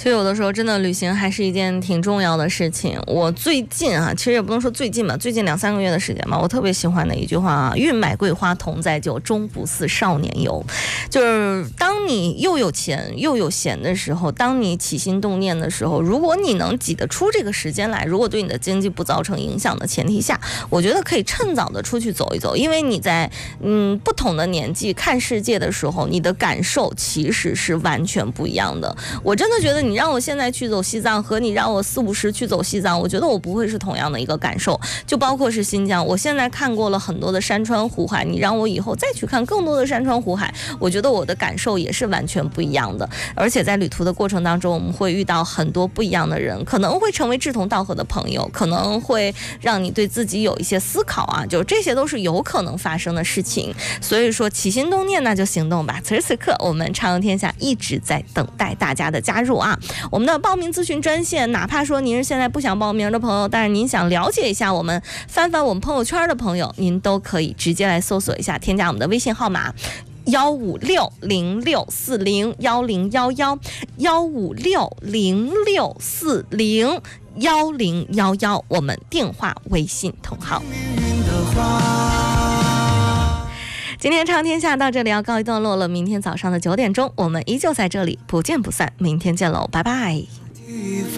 其实有的时候真的旅行还是一件挺重要的事情。我最近啊，其实也不能说最近吧，最近2-3个月的时间吧，我特别喜欢的一句话啊，运买桂花同载酒，终不似少年游。就是当你又有钱又有闲的时候，当你起心动念的时候，如果你能挤得出这个时间来，如果对你的经济不造成影响的前提下，我觉得可以趁早的出去走一走。因为你在不同的年纪看世界的时候，你的感受其实是完全不一样的。我真的觉得你让我现在去走西藏和你让我40-50去走西藏，我觉得我不会是同样的一个感受。就包括是新疆，我现在看过了很多的山川湖海，你让我以后再去看更多的山川湖海，我觉得我的感受也是完全不一样的。而且在旅途的过程当中，我们会遇到很多不一样的人，可能会成为志同道合的朋友，可能会让你对自己有一些思考啊，就这些都是有可能发生的事情。所以说起心动念那就行动吧。此时此刻我们畅游天下一直在等待大家的加入啊。我们的报名咨询专线，哪怕说您是现在不想报名的朋友，但是您想了解一下我们翻翻我们朋友圈的朋友，您都可以直接来搜索一下，添加我们的微信号码156064011，15606401011，我们电话微信同号。今天畅天下到这里要告一段落了，明天早上的9点钟我们依旧在这里不见不散，明天见喽，拜拜。